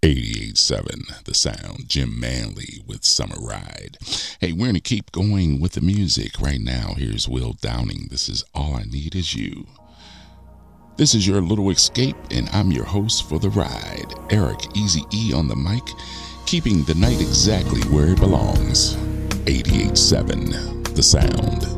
88.7 The Sound, Jim Manley with Summer Ride. Hey, we're going to keep going with the music right now. Here's Will Downing. This is All I Need Is You. This is your little escape, and I'm your host for the ride, Eric Easy E on the mic, keeping the night exactly where it belongs. 88.7 The Sound.